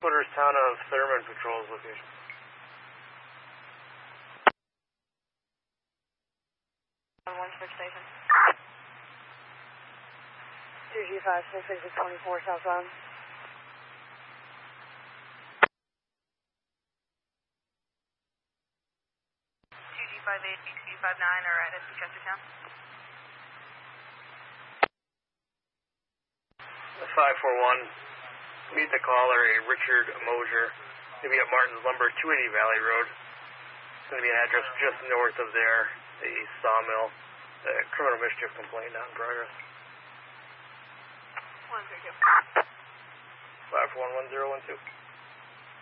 Headquarters town of Thurman patrols location. One station. 2G56624 southbound. 2G58, BQ59 are at Chestertown. 541. Meet the caller, a Richard Mosier. Going to be at Martin's Lumber, 280 Valley Road. It's going to be an address just north of there, the sawmill. Criminal mischief complaint not in progress. 132. 5411012.